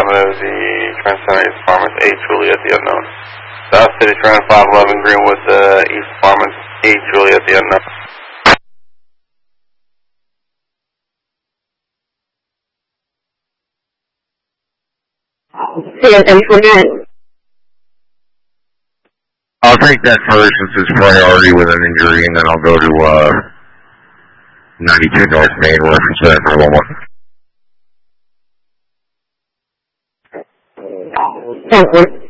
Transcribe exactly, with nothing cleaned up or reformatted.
affirmative, the Trans-Center East Apartments, eight Juliet, the unknown. South City Trend, five eleven Greenwood, uh, East Apartments, eight Juliet, the unknown. Yeah, and for that. I'll take that first since it's priority with an injury, and then I'll go to uh, ninety-two North Main, reference that for a moment. Thank you.